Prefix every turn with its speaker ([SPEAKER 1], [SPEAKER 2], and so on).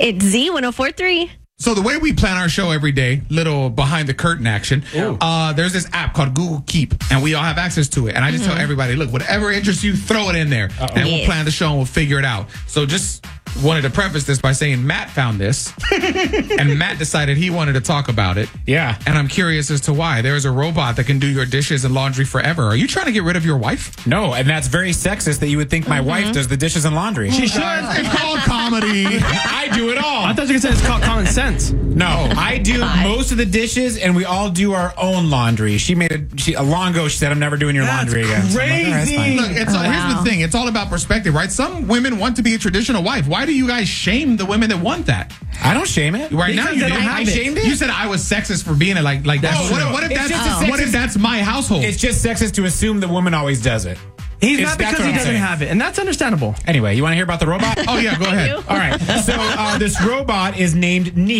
[SPEAKER 1] It's Z1043.
[SPEAKER 2] So the way we plan our show every day, little behind the curtain action, there's this app called Google Keep, and we all have access to it. And I just tell everybody, look, whatever interests you, throw it in there. And we'll plan the show and we'll figure it out. So just wanted to preface this by saying Matt found this, and Matt decided he wanted to talk about it.
[SPEAKER 3] Yeah.
[SPEAKER 2] And I'm curious as to why. There's a robot that can do your dishes and laundry forever. Are you trying to get rid of your wife?
[SPEAKER 3] No, and that's very sexist that you would think my wife does the dishes and laundry.
[SPEAKER 4] She should.
[SPEAKER 2] It's called comedy.
[SPEAKER 3] I do it all.
[SPEAKER 4] I thought you were going to say it's called common sense.
[SPEAKER 3] No, I do most of the dishes, and we all do our own laundry. She made a long ago. She said, "I'm never doing your laundry again." So I'm like, "All right, that's fine."
[SPEAKER 2] Look, here's the thing. It's all about perspective, right? Some women want to be a traditional wife. Why do you guys shame the women that want that?
[SPEAKER 3] I don't shame it.
[SPEAKER 2] Right now,
[SPEAKER 4] Because
[SPEAKER 2] you
[SPEAKER 4] they
[SPEAKER 2] did.
[SPEAKER 4] don't have
[SPEAKER 2] I
[SPEAKER 4] it.
[SPEAKER 2] shamed it. You said I was sexist for being it like that.
[SPEAKER 4] That's
[SPEAKER 2] But
[SPEAKER 4] true.
[SPEAKER 2] what if
[SPEAKER 3] It's just
[SPEAKER 2] that's
[SPEAKER 3] a
[SPEAKER 2] what if
[SPEAKER 3] sexist-
[SPEAKER 2] that's my household?
[SPEAKER 3] It's just sexist to assume the woman always does it.
[SPEAKER 4] He's
[SPEAKER 3] It's-
[SPEAKER 4] not
[SPEAKER 3] that's
[SPEAKER 4] because
[SPEAKER 3] what
[SPEAKER 4] he
[SPEAKER 3] I'm
[SPEAKER 4] doesn't
[SPEAKER 3] saying.
[SPEAKER 4] have it, and that's understandable.
[SPEAKER 3] Anyway, you want to hear about the robot?
[SPEAKER 2] Oh yeah, go ahead.
[SPEAKER 1] do.
[SPEAKER 3] All right. So this robot is named Nee.